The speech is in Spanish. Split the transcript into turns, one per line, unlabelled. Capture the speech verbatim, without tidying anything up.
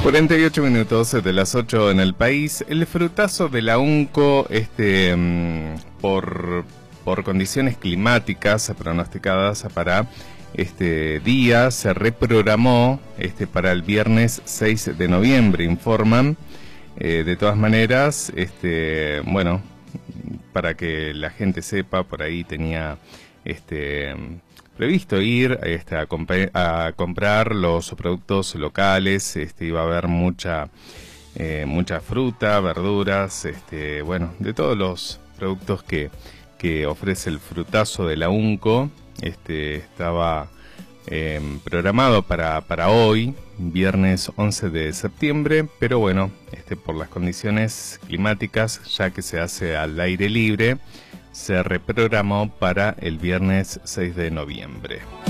cuarenta y ocho minutos de las ocho en el país. El frutazo de la UNCO, este, por, por condiciones climáticas pronosticadas para este día, se reprogramó este, para el viernes seis de noviembre, informan. Eh, de todas maneras, este, bueno, para que la gente sepa, por ahí tenía este previsto ir este, a, comp a comprar los productos locales. Este, iba a haber mucha eh, mucha fruta, verduras, este, bueno, de todos los productos que, que ofrece el frutazo de la UNCO. Este, estaba eh, programado para, para hoy, viernes once de septiembre, pero bueno, este, por las condiciones climáticas, ya que se hace al aire libre, se reprogramó para el viernes seis de noviembre.